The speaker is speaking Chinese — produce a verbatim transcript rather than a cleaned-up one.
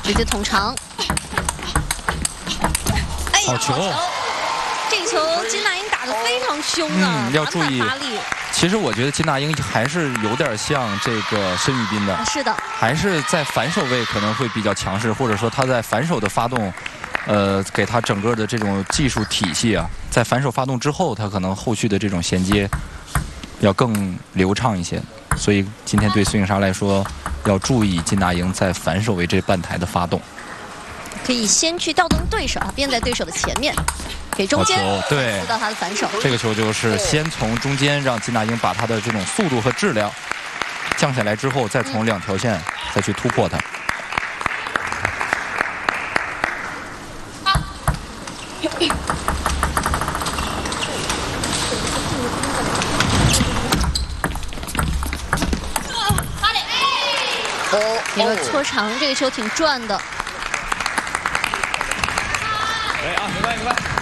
直接捅长。哎呀， 好球！ 这个球金娜英打得非常凶啊， 嗯、要注意。 发力。 其实我觉得金娜英还是有点像这个申玉彬的， 啊、是的， 还是在反手位可能会比较强势，或者说他在反手的发动。 呃，给他整个的这种技术体系啊，在反手发动之后，他可能后续的这种衔接要更流畅一些。所以今天对孙颖莎来说，要注意金娜英在反手位这半台的发动。 可以先去调动对手啊，变在对手的前面，给中间对到他的反手。 这个球就是先从中间让金娜英把她的这种速度和质量降下来之后，再从两条线再去突破它。 一个搓长，这个球挺转的。 哎啊，没关系，没关系。